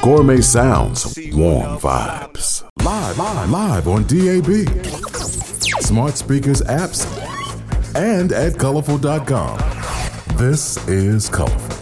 Gourmet sounds, warm vibes. Live on DAB, smart speakers, apps, and at colorful.com. This is Colorful.